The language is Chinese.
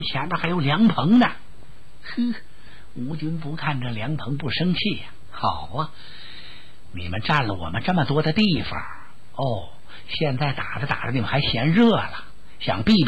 前面还有凉棚呢。呵，吴军不看这凉棚不生气呀。好啊，你们占了我们这么多的地方哦，现在打着打着你们还嫌热了，想避